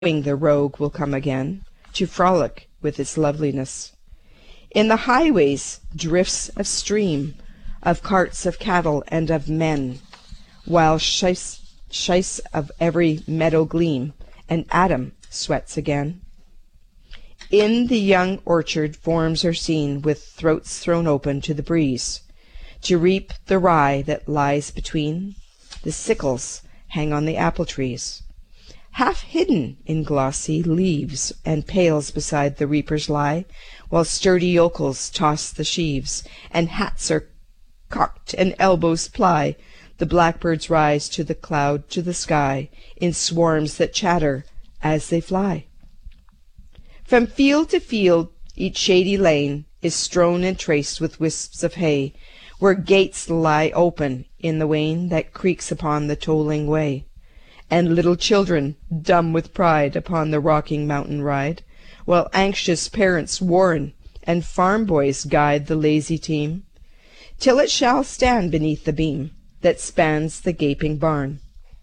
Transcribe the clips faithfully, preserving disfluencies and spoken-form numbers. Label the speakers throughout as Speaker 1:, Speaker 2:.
Speaker 1: The rogue will come again to frolic with its loveliness. In the highways drifts of stream, of carts of cattle and of men, while shice, shice of every meadow gleam, and Adam sweats again. In the young orchard forms are seen with throats thrown open to the breeze, to reap the rye that lies between. The sickles hang on the apple trees, half hidden in glossy leaves, and pails beside the reapers lie, while sturdy yokels toss the sheaves, and hats are cocked and elbows ply. The blackbirds rise to the cloud, to the sky, in swarms that chatter as they fly. From field to field each shady lane is strewn and traced with wisps of hay, where gates lie open in the wain that creaks upon the tolling way, and little children, dumb with pride, upon the rocking mountain ride, while anxious parents warn, and farm boys guide the lazy team, till it shall stand beneath the beam that spans the gaping barn.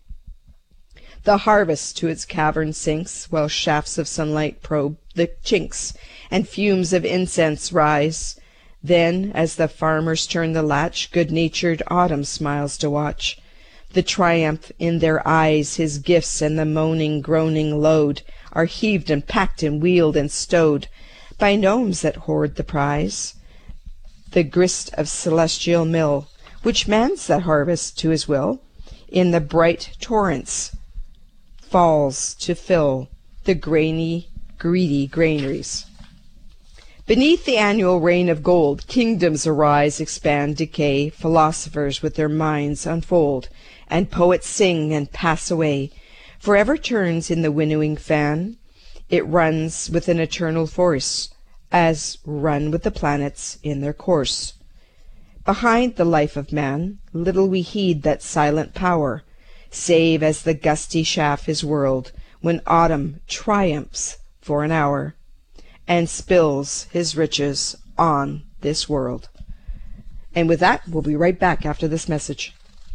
Speaker 1: The harvest to its cavern sinks, while shafts of sunlight probe the chinks, and fumes of incense rise. Then, as the farmers turn the latch, good-natured autumn smiles to watch the triumph in their eyes. His gifts and the moaning, groaning load are heaved and packed and wheeled and stowed by gnomes that hoard the prize, the grist of celestial mill, which mans that harvest to his will, in the bright torrents falls to fill the grainy, greedy granaries. Beneath the annual rain of gold, kingdoms arise, expand, decay, philosophers with their minds unfold, and poets sing and pass away. Forever turns in the winnowing fan, it runs with an eternal force, as run with the planets in their course. Behind the life of man, little we heed that silent power, save as the gusty shaft is whirled, when autumn triumphs for an hour, and spills his riches on this world. And with that, we'll be right back after this message.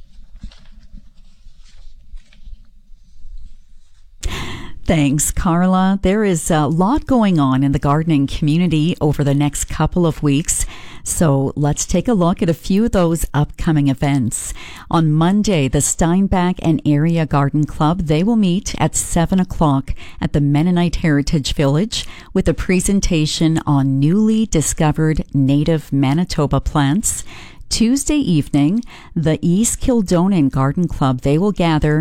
Speaker 2: Thanks, Carla. There is a lot going on in the gardening community over the next couple of weeks. So let's take a look at a few of those upcoming events. On Monday, the Steinbach and Area Garden Club, they will meet at seven o'clock at the Mennonite Heritage Village with a presentation on newly discovered native Manitoba plants. Tuesday evening, the East Kildonan Garden Club, they will gather